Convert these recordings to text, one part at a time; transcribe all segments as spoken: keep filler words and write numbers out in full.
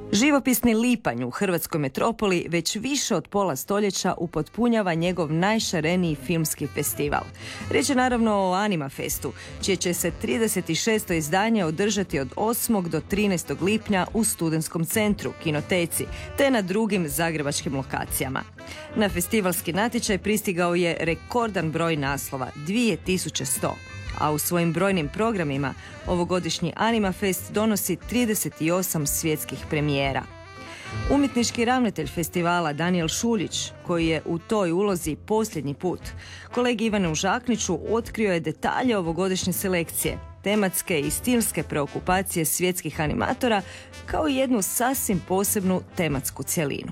Živopisni lipanj u hrvatskoj metropoli već više od pola stoljeća upotpunjava njegov najšareniji filmski festival. Riječ je naravno o Animafestu, čije će se trideset šesto izdanje održati od osmog do trinaestog lipnja u Studentskom centru, Kinoteci, te na drugim zagrebačkim lokacijama. Na festivalski natječaj pristigao je rekordan broj naslova, dvije tisuće sto. A u svojim brojnim programima ovogodišnji Animafest donosi trideset osam svjetskih premijera. Umjetnički ravnatelj festivala Danijel Šuljić, koji je u toj ulozi posljednji put, kolegi Ivanu Žakniću otkrio je detalje ovogodišnje selekcije, tematske i stilske preokupacije svjetskih animatora, kao i jednu sasvim posebnu tematsku cjelinu.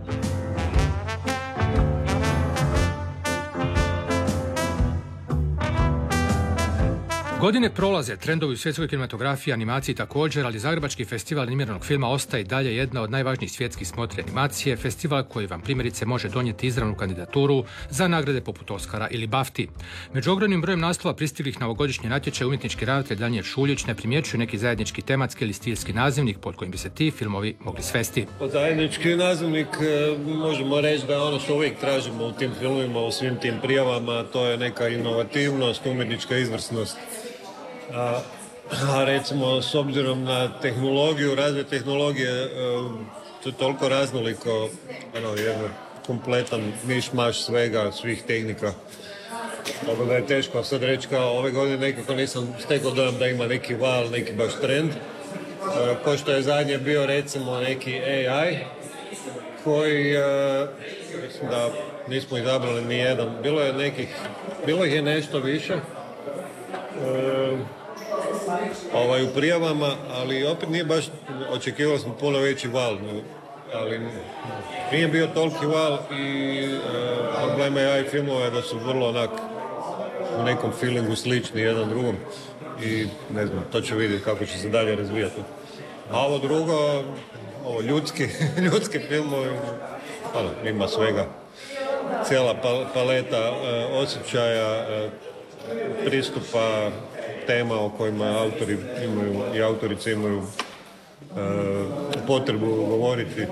Godine prolaze, trendovi u svjetskoj kinematografiji, animaciji također, ali Zagrebački festival animiranog filma ostaje i dalje jedna od najvažnijih svjetskih smotri animacije, festival koji vam primjerice može donijeti izravnu kandidaturu za nagrade poput Oscara ili Bafti. Među ogromnim brojem naslova pristiglih na ovogodišnji natječaj umjetnički ravnatelj Danijel Šuljić ne primjećuje neki zajednički tematski ili stilski nazivnik pod kojim bi se ti filmovi mogli svesti. Zajednički nazivnik možemo reći da je ono što uvijek tražimo u tim filmovima, u svim tim prijavama, to je neka inovativnost, umjetnička izvrsnost. A, a recimo s obzirom na tehnologiju, razvoj tehnologije, to je toliko raznoliko, ono, jedan kompletan miš-maš svega, svih tehnika. Tako da je teško sad reći kao ove godine nekako nisam stekao dojam da ima neki val, neki baš trend. E, ko što je zadnje bio recimo neki A I, koji, e, mislim da nismo izabrali ni jedan, bilo je nekih, bilo ih je nešto više. E, ovaj, u prijavama, ali opet nije baš, očekivali smo puno veći val, ali nije bio toliki val i e, problem A I filmova je da su vrlo onak u nekom feelingu slični jedan drugom i ne znam, to će vidjeti kako će se dalje razvijati. A ovo drugo, ovo ljudski, ljudski filmovi, ono, ima svega, cijela paleta e, osjećaja, e, pristupa, tema o kojima autori imaju i autorice imaju e, potrebu govoriti.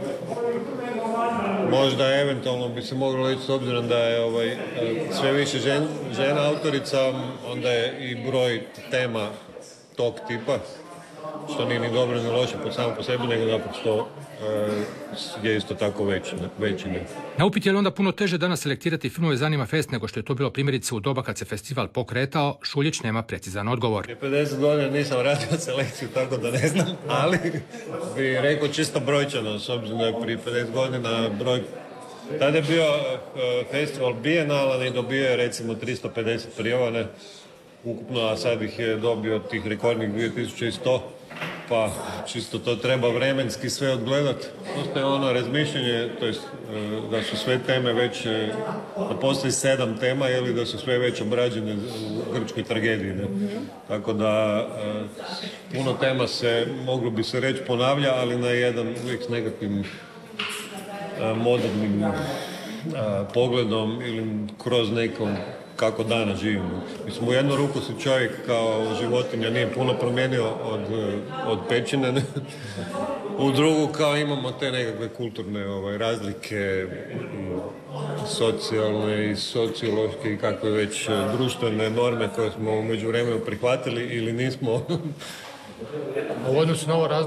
Možda eventualno bi se moglo reći s obzirom da je ovaj, sve više žen, žena autorica, onda je i broj tema tog tipa, što nije ni dobro ni loše po samo po sebi, nego naprosto e, je isto tako veći. veći ne. Na upit je li onda puno teže danas selektirati filmove za Animafest nego što je to bilo primjerice u doba kad se festival pokretao, Šuljić nema precizan odgovor. Prije pedeset godina nisam radio selekciju, tako da ne znam, ali bi rekao čisto brojčano, s obzirom da je prije pedeset godina broj. Tada je bio uh, festival bijenalan i dobio je recimo tristo pedeset prijava ukupno, a sad ih je dobio tih rekordnih dvije tisuće sto. Pa čisto to treba vremenski sve odgledati. Postoje ono razmišljanje, to jest da su sve teme već, da postoji sedam tema ili da su sve već obrađene u grčkoj tragediji. Ne? Tako da puno tema se, moglo bi se reći, ponavlja, ali na jedan uvijek s nekakvim modernim pogledom ili kroz nekom kako danas živimo. Mislim, u jednu ruku se čovjek kao životinja nije puno promijenio od, od pećine, ne? U drugu kao imamo te nekakve kulturne ovaj, razlike, socijalne i sociološke i kakve već društvene norme koje smo u međuvremenu prihvatili ili nismo. U odnosu na ovo razlike